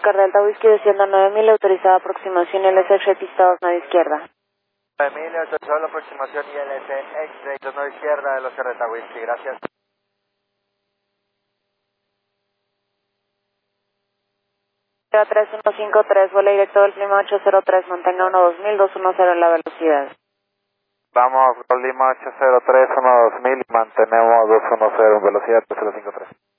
Oscar Delta Whisky desciendo 9000, autorizada aproximación LS pista 2 izquierda. 9000, autorizada la aproximación ILS X-Ray 2 izquierda de los Delta Whisky, gracias. 3153, vuelo directo del clima 803, mantenga 12000, 210 en la velocidad. Vamos, Lima 803, 2000, mantenemos 210 en velocidad 3053.